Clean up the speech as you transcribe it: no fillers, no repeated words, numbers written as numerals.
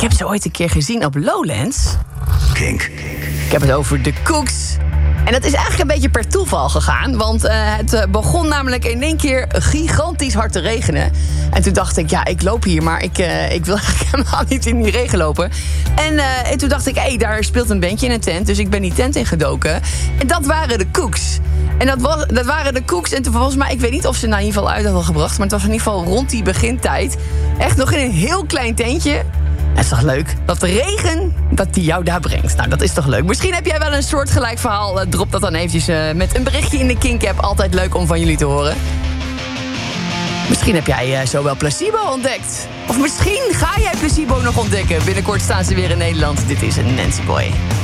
heb ze ooit een keer gezien op Lowlands. Kink. Ik heb het over de Cooks. En dat is eigenlijk een beetje per toeval gegaan. Want het begon namelijk in één keer gigantisch hard te regenen. En toen dacht ik, ja, ik loop hier, maar ik wil eigenlijk helemaal niet in die regen lopen. En toen dacht ik, daar speelt een bandje in een tent. Dus ik ben die tent ingedoken. En dat waren de Cooks. En dat waren de Cooks. En toen volgens mij, ik weet niet of ze in ieder geval uit hadden gebracht. Maar het was in ieder geval rond die begintijd. Echt nog in een heel klein tentje. Het is toch leuk dat de regen, dat die jou daar brengt. Nou, dat is toch leuk. Misschien heb jij wel een soortgelijk verhaal. Drop dat dan eventjes met een berichtje in de Kink-app. Altijd leuk om van jullie te horen. Misschien heb jij zo wel Placebo ontdekt. Of misschien ga jij Placebo nog ontdekken. Binnenkort staan ze weer in Nederland. Dit is een Nancy Boy.